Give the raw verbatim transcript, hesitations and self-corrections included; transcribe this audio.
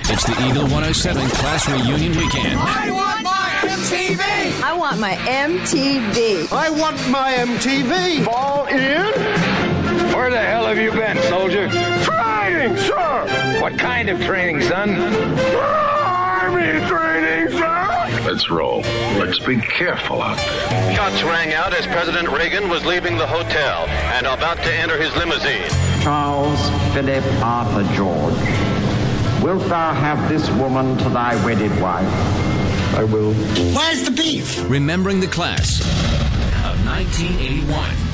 It's the Eagle one oh seven Class Reunion Weekend. I want my M T V! I want my M T V. I want my M T V! Fall in? Where the hell have you been, soldier? Training, sir! What kind of training, son? Army training, sir! Let's roll. Let's be careful out there. Shots rang out as President Reagan was leaving the hotel and about to enter his limousine. Charles Philip Arthur George, wilt thou have this woman to thy wedded wife? I will. Where's the beef? Remembering the class of nineteen eighty-one.